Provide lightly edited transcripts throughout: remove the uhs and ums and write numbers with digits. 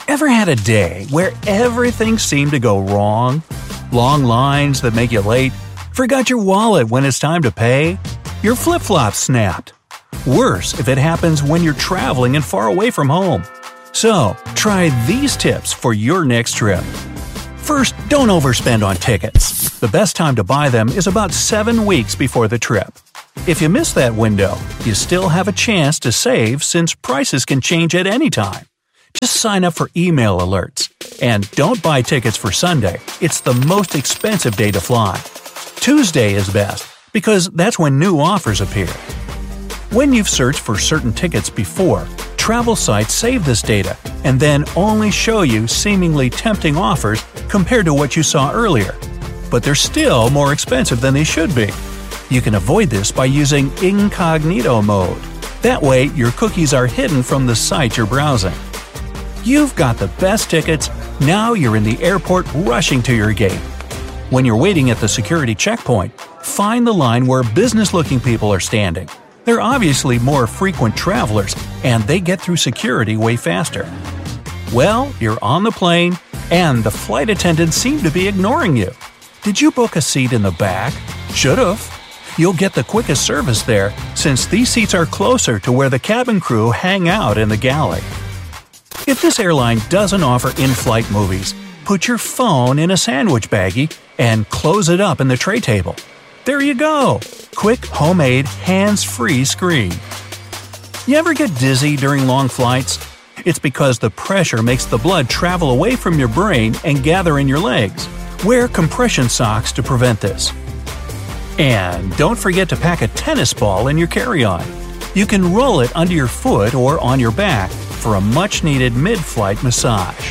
Ever had a day where everything seemed to go wrong? Long lines that make you late? Forgot your wallet when it's time to pay? Your flip-flops snapped? Worse if it happens when you're traveling and far away from home. So, try these tips for your next trip. First, don't overspend on tickets. The best time to buy them is about 7 weeks before the trip. If you miss that window, you still have a chance to save since prices can change at any time. Just sign up for email alerts. And don't buy tickets for Sunday. It's the most expensive day to fly. Tuesday is best, because that's when new offers appear. When you've searched for certain tickets before, travel sites save this data and then only show you seemingly tempting offers compared to what you saw earlier. But they're still more expensive than they should be. You can avoid this by using incognito mode. That way, your cookies are hidden from the site you're browsing. You've got the best tickets, now you're in the airport rushing to your gate. When you're waiting at the security checkpoint, find the line where business-looking people are standing. They're obviously more frequent travelers, and they get through security way faster. Well, you're on the plane, and the flight attendants seem to be ignoring you. Did you book a seat in the back? Should've. You'll get the quickest service there, since these seats are closer to where the cabin crew hang out in the galley. If this airline doesn't offer in-flight movies, put your phone in a sandwich baggie and close it up in the tray table. There you go! Quick, homemade, hands-free screen. You ever get dizzy during long flights? It's because the pressure makes the blood travel away from your brain and gather in your legs. Wear compression socks to prevent this. And don't forget to pack a tennis ball in your carry-on. You can roll it under your foot or on your back for a much-needed mid-flight massage.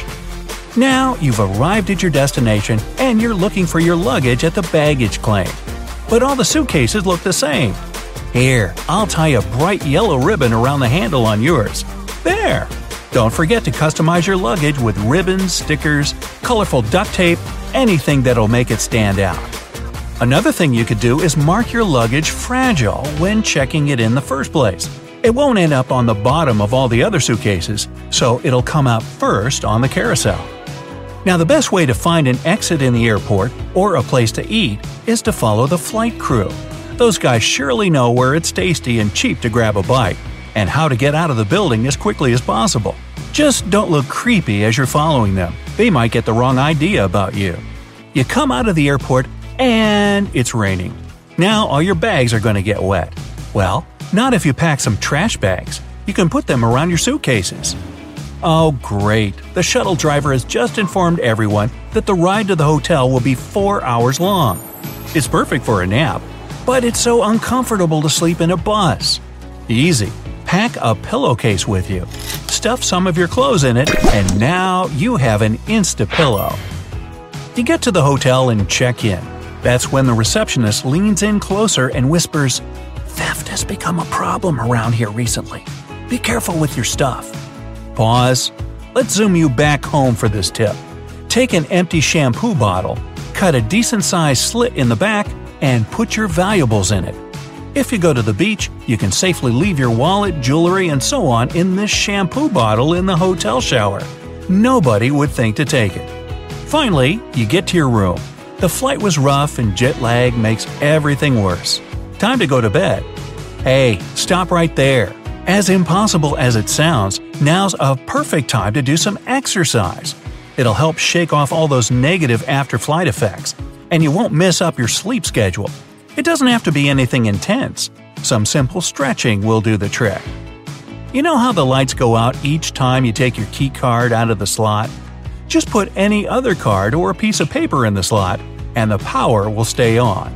Now you've arrived at your destination and you're looking for your luggage at the baggage claim. But all the suitcases look the same. Here, I'll tie a bright yellow ribbon around the handle on yours. There! Don't forget to customize your luggage with ribbons, stickers, colorful duct tape, anything that'll make it stand out. Another thing you could do is mark your luggage fragile when checking it in the first place. It won't end up on the bottom of all the other suitcases, so it'll come out first on the carousel. Now, the best way to find an exit in the airport or a place to eat is to follow the flight crew. Those guys surely know where it's tasty and cheap to grab a bite, and how to get out of the building as quickly as possible. Just don't look creepy as you're following them. They might get the wrong idea about you. You come out of the airport and it's raining. Now all your bags are going to get wet. Well, not if you pack some trash bags. You can put them around your suitcases. Oh great, the shuttle driver has just informed everyone that the ride to the hotel will be 4 hours long. It's perfect for a nap, but it's so uncomfortable to sleep in a bus. Easy, pack a pillowcase with you. Stuff some of your clothes in it, and now you have an Insta-pillow. You get to the hotel and check in. That's when the receptionist leans in closer and whispers, "Theft has become a problem around here recently. Be careful with your stuff." Pause. Let's zoom you back home for this tip. Take an empty shampoo bottle, cut a decent-sized slit in the back, and put your valuables in it. If you go to the beach, you can safely leave your wallet, jewelry, and so on in this shampoo bottle in the hotel shower. Nobody would think to take it. Finally, you get to your room. The flight was rough and jet lag makes everything worse. Time to go to bed. Hey, stop right there. As impossible as it sounds, now's a perfect time to do some exercise. It'll help shake off all those negative after-flight effects, and you won't mess up your sleep schedule. It doesn't have to be anything intense. Some simple stretching will do the trick. You know how the lights go out each time you take your key card out of the slot? Just put any other card or a piece of paper in the slot, and the power will stay on.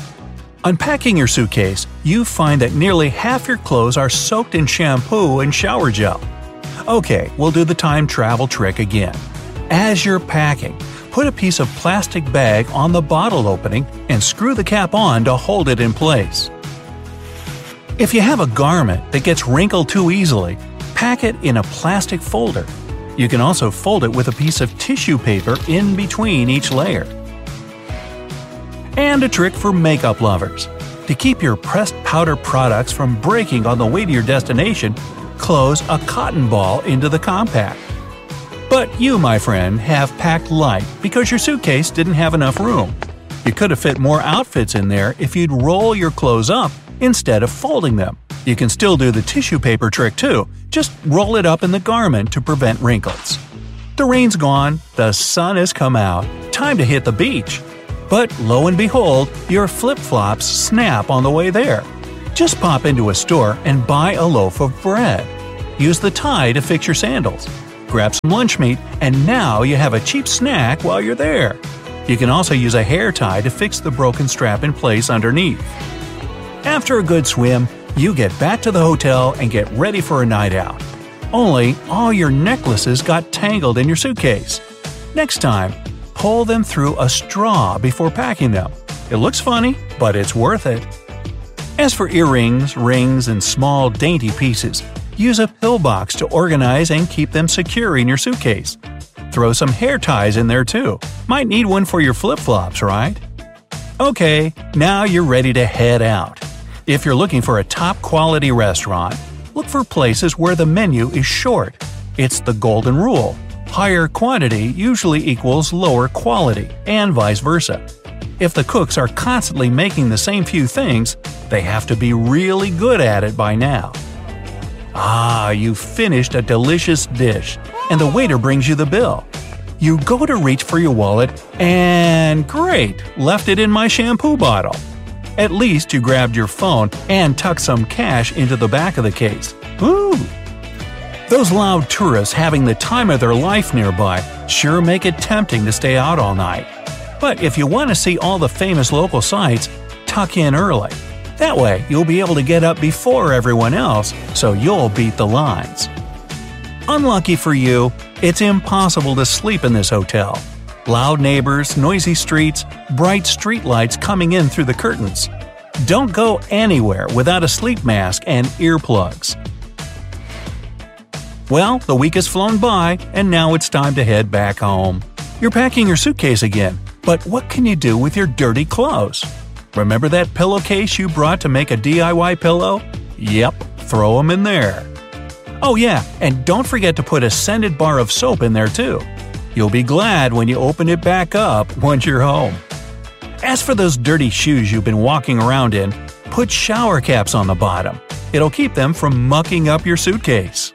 Unpacking your suitcase, you find that nearly half your clothes are soaked in shampoo and shower gel. Okay, we'll do the time travel trick again. As you're packing, put a piece of plastic bag on the bottle opening and screw the cap on to hold it in place. If you have a garment that gets wrinkled too easily, pack it in a plastic folder. You can also fold it with a piece of tissue paper in between each layer. And a trick for makeup lovers. To keep your pressed powder products from breaking on the way to your destination, close a cotton ball into the compact. But you, my friend, have packed light because your suitcase didn't have enough room. You could have fit more outfits in there if you'd roll your clothes up instead of folding them. You can still do the tissue paper trick too, just roll it up in the garment to prevent wrinkles. The rain's gone, the sun has come out, time to hit the beach. But lo and behold, your flip-flops snap on the way there. Just pop into a store and buy a loaf of bread. Use the tie to fix your sandals. Grab some lunch meat, and now you have a cheap snack while you're there. You can also use a hair tie to fix the broken strap in place underneath. After a good swim, you get back to the hotel and get ready for a night out. Only all your necklaces got tangled in your suitcase. Next time, pull them through a straw before packing them. It looks funny, but it's worth it. As for earrings, rings, and small dainty pieces, use a pillbox to organize and keep them secure in your suitcase. Throw some hair ties in there too. Might need one for your flip-flops, right? Okay, now you're ready to head out. If you're looking for a top-quality restaurant, look for places where the menu is short. It's the golden rule. Higher quantity usually equals lower quality, and vice versa. If the cooks are constantly making the same few things, they have to be really good at it by now. You finished a delicious dish, and the waiter brings you the bill. You go to reach for your wallet, and great, left it in my shampoo bottle. At least you grabbed your phone and tucked some cash into the back of the case. Ooh! Those loud tourists having the time of their life nearby sure make it tempting to stay out all night. But if you want to see all the famous local sites, tuck in early. That way, you'll be able to get up before everyone else, so you'll beat the lines. Unlucky for you, it's impossible to sleep in this hotel. Loud neighbors, noisy streets, bright street lights coming in through the curtains. Don't go anywhere without a sleep mask and earplugs. Well, the week has flown by, and now it's time to head back home. You're packing your suitcase again, but what can you do with your dirty clothes? Remember that pillowcase you brought to make a DIY pillow? Yep, throw them in there. Oh yeah, and don't forget to put a scented bar of soap in there too. You'll be glad when you open it back up once you're home. As for those dirty shoes you've been walking around in, put shower caps on the bottom. It'll keep them from mucking up your suitcase.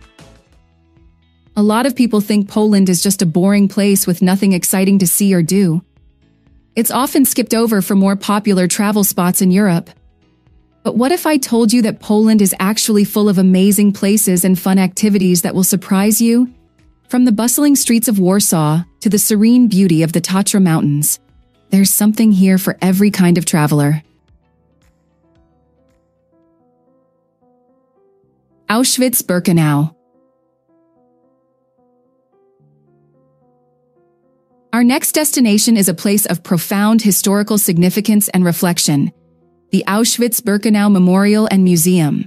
A lot of people think Poland is just a boring place with nothing exciting to see or do. It's often skipped over for more popular travel spots in Europe. But what if I told you that Poland is actually full of amazing places and fun activities that will surprise you? From the bustling streets of Warsaw to the serene beauty of the Tatra Mountains, there's something here for every kind of traveler. Auschwitz-Birkenau. Our next destination is a place of profound historical significance and reflection, the Auschwitz-Birkenau Memorial and Museum.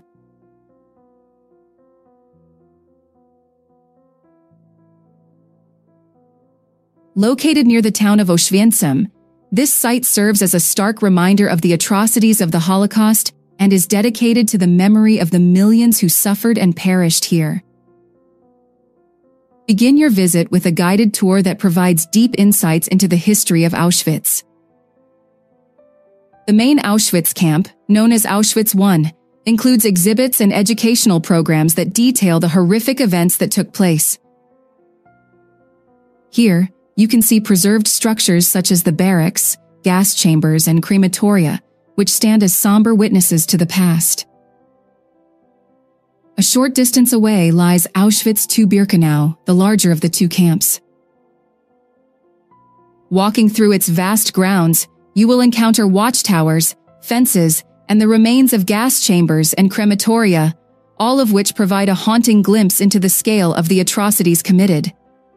Located near the town of Oświęcim, this site serves as a stark reminder of the atrocities of the Holocaust and is dedicated to the memory of the millions who suffered and perished here. Begin your visit with a guided tour that provides deep insights into the history of Auschwitz. The main Auschwitz camp, known as Auschwitz I, includes exhibits and educational programs that detail the horrific events that took place. Here, you can see preserved structures such as the barracks, gas chambers, and crematoria, which stand as somber witnesses to the past. A short distance away lies Auschwitz II-Birkenau, the larger of the two camps. Walking through its vast grounds, you will encounter watchtowers, fences, and the remains of gas chambers and crematoria, all of which provide a haunting glimpse into the scale of the atrocities committed.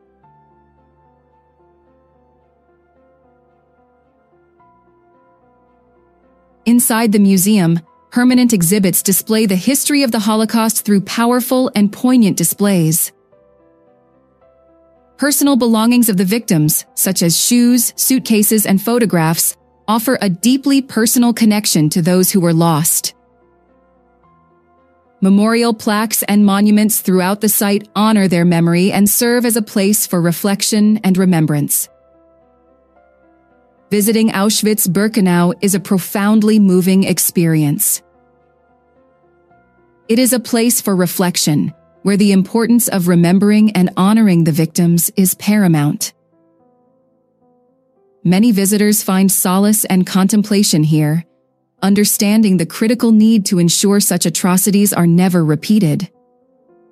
Inside the museum, permanent exhibits display the history of the Holocaust through powerful and poignant displays. Personal belongings of the victims, such as shoes, suitcases, and photographs, offer a deeply personal connection to those who were lost. Memorial plaques and monuments throughout the site honor their memory and serve as a place for reflection and remembrance. Visiting Auschwitz-Birkenau is a profoundly moving experience. It is a place for reflection, where the importance of remembering and honoring the victims is paramount. Many visitors find solace and contemplation here, understanding the critical need to ensure such atrocities are never repeated.